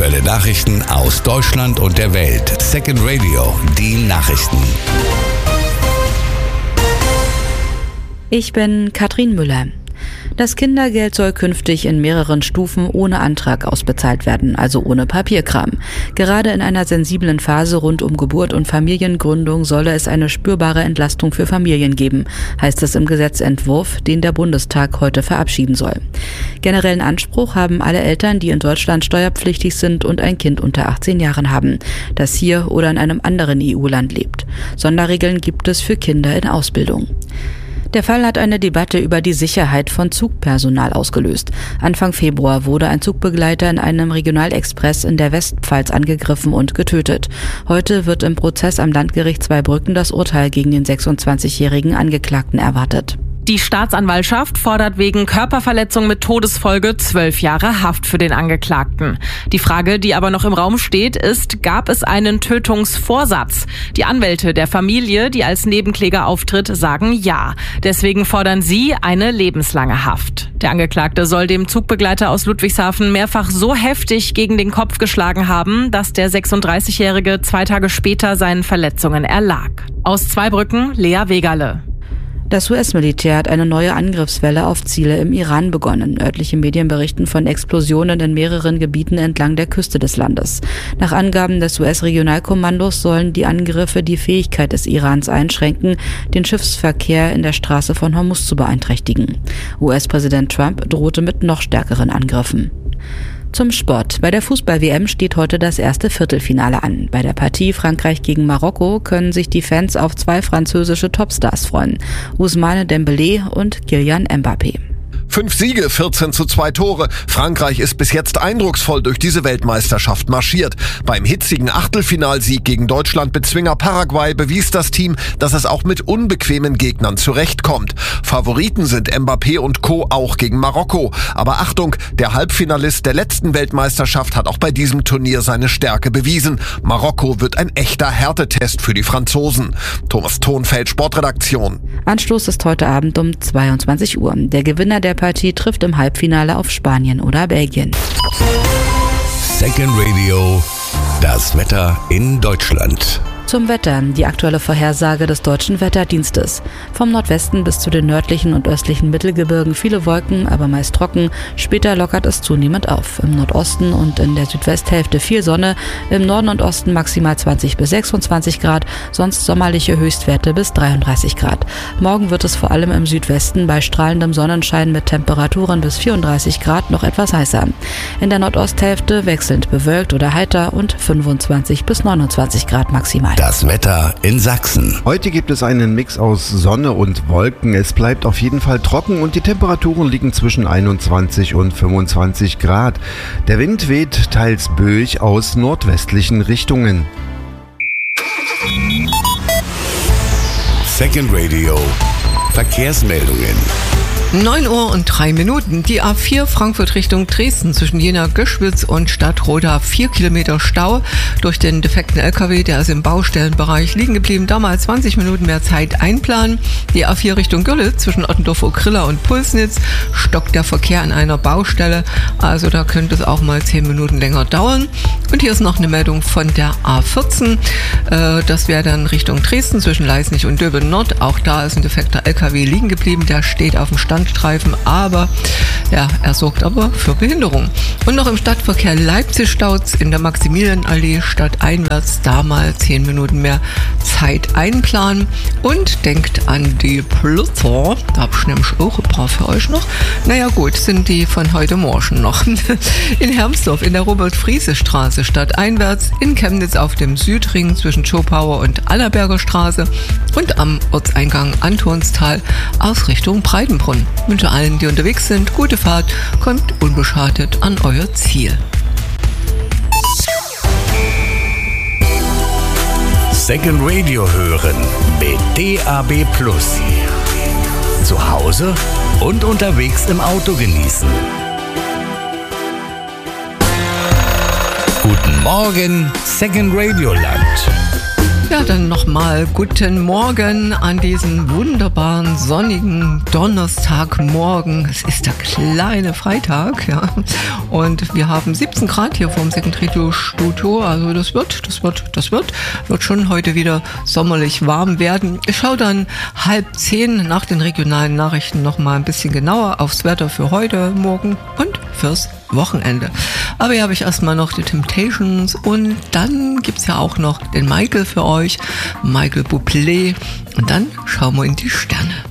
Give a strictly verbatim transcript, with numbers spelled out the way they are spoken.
Aktuelle Nachrichten aus Deutschland und der Welt. Second Radio, die Nachrichten. Ich bin Katrin Müller. Das Kindergeld soll künftig in mehreren Stufen ohne Antrag ausbezahlt werden, also ohne Papierkram. Gerade in einer sensiblen Phase rund um Geburt und Familiengründung solle es eine spürbare Entlastung für Familien geben, heißt es im Gesetzentwurf, den der Bundestag heute verabschieden soll. Generellen Anspruch haben alle Eltern, die in Deutschland steuerpflichtig sind und ein Kind unter achtzehn Jahren haben, das hier oder in einem anderen E U-Land lebt. Sonderregeln gibt es für Kinder in Ausbildung. Der Fall hat eine Debatte über die Sicherheit von Zugpersonal ausgelöst. Anfang Februar wurde ein Zugbegleiter in einem Regionalexpress in der Westpfalz angegriffen und getötet. Heute wird im Prozess am Landgericht Zweibrücken das Urteil gegen den sechsundzwanzigjährigen Angeklagten erwartet. Die Staatsanwaltschaft fordert wegen Körperverletzung mit Todesfolge zwölf Jahre Haft für den Angeklagten. Die Frage, die aber noch im Raum steht, ist, gab es einen Tötungsvorsatz? Die Anwälte der Familie, die als Nebenkläger auftritt, sagen ja. Deswegen fordern sie eine lebenslange Haft. Der Angeklagte soll dem Zugbegleiter aus Ludwigshafen mehrfach so heftig gegen den Kopf geschlagen haben, dass der sechsunddreißigjährige zwei Tage später seinen Verletzungen erlag. Aus Zweibrücken, Lea Wegerle. Das U S-Militär hat eine neue Angriffswelle auf Ziele im Iran begonnen. Örtliche Medien berichten von Explosionen in mehreren Gebieten entlang der Küste des Landes. Nach Angaben des U S-Regionalkommandos sollen die Angriffe die Fähigkeit des Irans einschränken, den Schiffsverkehr in der Straße von Hormuz zu beeinträchtigen. U S-Präsident Trump drohte mit noch stärkeren Angriffen. Zum Sport. Bei der Fußball-W M steht heute das erste Viertelfinale an. Bei der Partie Frankreich gegen Marokko können sich die Fans auf zwei französische Topstars freuen. Ousmane Dembélé und Kylian Mbappé. Fünf Siege, vierzehn zu zwei Tore. Frankreich ist bis jetzt eindrucksvoll durch diese Weltmeisterschaft marschiert. Beim hitzigen Achtelfinalsieg gegen Deutschland-Bezwinger Paraguay bewies das Team, dass es auch mit unbequemen Gegnern zurechtkommt. Favoriten sind Mbappé und Co. auch gegen Marokko. Aber Achtung, der Halbfinalist der letzten Weltmeisterschaft hat auch bei diesem Turnier seine Stärke bewiesen. Marokko wird ein echter Härtetest für die Franzosen. Thomas Thonfeld, Sportredaktion. Anstoß ist heute Abend um zweiundzwanzig Uhr. Der Gewinner der Partie trifft im Halbfinale auf Spanien oder Belgien. Second Radio, das Wetter in Deutschland. Zum Wetter, die aktuelle Vorhersage des Deutschen Wetterdienstes. Vom Nordwesten bis zu den nördlichen und östlichen Mittelgebirgen viele Wolken, aber meist trocken. Später lockert es zunehmend auf. Im Nordosten und in der Südwesthälfte viel Sonne, im Norden und Osten maximal zwanzig bis sechsundzwanzig Grad, sonst sommerliche Höchstwerte bis dreiunddreißig Grad. Morgen wird es vor allem im Südwesten bei strahlendem Sonnenschein mit Temperaturen bis vierunddreißig Grad noch etwas heißer. In der Nordosthälfte wechselnd bewölkt oder heiter und fünfundzwanzig bis neunundzwanzig Grad maximal. Das Wetter in Sachsen. Heute gibt es einen Mix aus Sonne und Wolken. Es bleibt auf jeden Fall trocken und die Temperaturen liegen zwischen einundzwanzig und fünfundzwanzig Grad. Der Wind weht teils böig aus nordwestlichen Richtungen. Second Radio. Verkehrsmeldungen. neun Uhr und drei Minuten. Die A vier Frankfurt Richtung Dresden zwischen Jena-Göschwitz und Stadtroda. Vier Kilometer Stau durch den defekten L K W, der ist im Baustellenbereich liegen geblieben. Da mal zwanzig Minuten mehr Zeit einplanen. Die A vier Richtung Görlitz zwischen Ottendorf-Okrilla und Pulsnitz stockt der Verkehr an einer Baustelle. Also da könnte es auch mal zehn Minuten länger dauern. Und hier ist noch eine Meldung von der A vierzehn. Äh, das wäre dann Richtung Dresden zwischen Leisnig und Döbeln Nord. Auch da ist ein defekter L K W liegen geblieben. Der steht auf dem Standstreifen, aber ja, er sorgt aber für Behinderung. Und noch im Stadtverkehr Leipzig staut's in der Maximilianallee stadteinwärts. Da mal zehn Minuten mehr Zeit einplanen. Und denkt an die Blitzer. Da habe ich nämlich auch ein paar für euch noch. Naja gut, sind die von heute Morgen noch. In Hermsdorf in der Robert-Friese-Straße stadteinwärts. In Chemnitz auf dem Südring zwischen Schopauer und Allerberger Straße. Und am Ortseingang Antonstal aus Richtung Breitenbrunn. Ich wünsche allen, die unterwegs sind, gute Fahrt. Kommt unbeschadet an euer Ziel. Second Radio hören mit D A B Plus. Zu Hause und unterwegs im Auto genießen. Guten Morgen, Second Radio Land. Ja, dann nochmal guten Morgen an diesem wunderbaren sonnigen Donnerstagmorgen. Es ist der kleine Freitag, ja. Und wir haben siebzehn Grad hier vom Second Radio Studio. Also das wird, das wird, das wird, wird schon heute wieder sommerlich warm werden. Ich schaue dann halb zehn nach den regionalen Nachrichten nochmal ein bisschen genauer aufs Wetter für heute, morgen und fürs Wochenende. Aber hier habe ich erstmal noch die Temptations und dann gibt's ja auch noch den Michael für euch, Michael Bublé. Und dann schauen wir in die Sterne.